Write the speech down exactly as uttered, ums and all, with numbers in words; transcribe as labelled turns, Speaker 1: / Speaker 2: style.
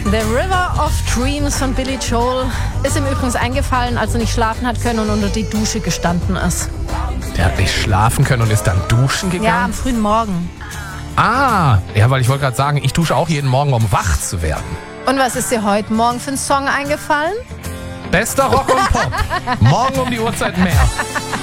Speaker 1: The River of Dreams von Billy Joel ist ihm übrigens eingefallen, als er nicht schlafen hat können und unter die Dusche gestanden ist.
Speaker 2: Der hat nicht schlafen können und ist dann duschen gegangen?
Speaker 1: Ja, am frühen Morgen.
Speaker 2: Ah, ja, weil ich wollte gerade sagen, ich dusche auch jeden Morgen, um wach zu werden.
Speaker 1: Und was ist dir heute Morgen für einen Song eingefallen?
Speaker 2: Bester Rock und Pop. Morgen um die Uhrzeit mehr.